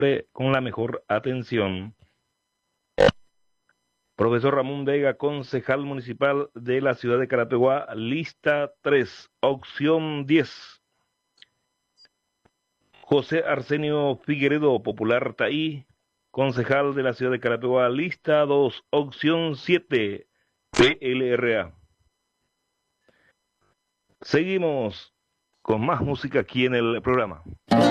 con la mejor atención. Profesor Ramón Vega, concejal municipal de la ciudad de Carapeguá, lista 3, opción 10. José Arsenio Figueredo, popular Taí, concejal de la ciudad de Carapeguá, lista 2, opción 7, PLRA. Seguimos con más música aquí en el programa.